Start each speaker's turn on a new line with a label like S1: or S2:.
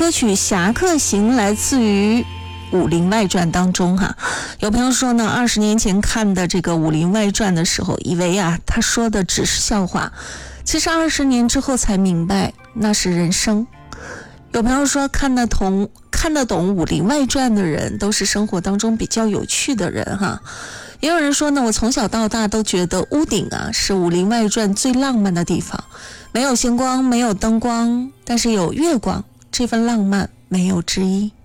S1: 歌曲《侠客行》来自于《武林外传》当中哈。有朋友说呢，20年前看的这个《武林外传》的时候，以为他说的只是笑话，其实20年之后才明白那是人生。有朋友说看得懂《武林外传》的人都是生活当中比较有趣的人哈。也有人说呢，我从小到大都觉得屋顶是《武林外传》最浪漫的地方，没有星光，没有灯光，但是有月光，这份浪漫没有之一。